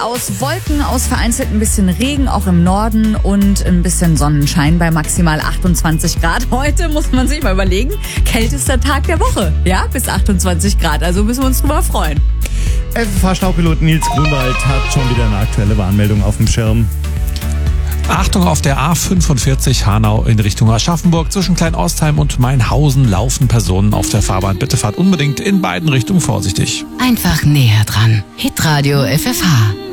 aus Wolken, aus vereinzelt ein bisschen Regen, auch im Norden und ein bisschen Sonnenschein bei maximal 28 Grad. Heute muss man sich mal überlegen, kältester Tag der Woche, ja, bis 28 Grad, also müssen wir uns drüber freuen. FFH-Staubpilot Nils Grunwald hat schon wieder eine aktuelle Warnmeldung auf dem Schirm. Achtung, auf der A45 Hanau in Richtung Aschaffenburg zwischen Klein-Ostheim und Mainhausen laufen Personen auf der Fahrbahn. Bitte fahrt unbedingt in beiden Richtungen vorsichtig. Einfach näher dran. Hitradio FFH.